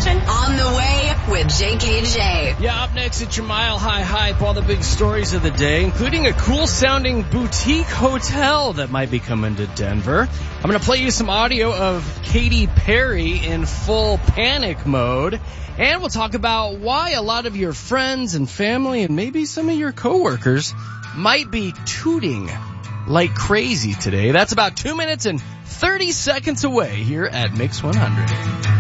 attention? On the way with JKJ. Yeah, up next, it's your Mile High Hype, all the big stories of the day, including a cool-sounding boutique hotel that might be coming to Denver. I'm going to play you some audio of Katy Perry in full panic mode, and we'll talk about why a lot of your friends and family and maybe some of your coworkers might be tooting like crazy today. That's about 2 minutes and 30 seconds away here at Mix 100.